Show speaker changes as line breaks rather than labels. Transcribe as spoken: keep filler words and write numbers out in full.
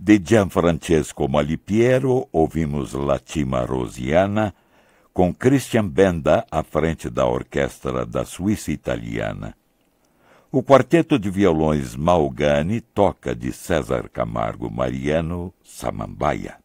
De Gianfrancesco Malipiero, ouvimos La Cimarrosiana, com Christian Benda à frente da orquestra da Suíça Italiana. O quarteto de violões Malgani toca de César Camargo Mariano, Samambaia.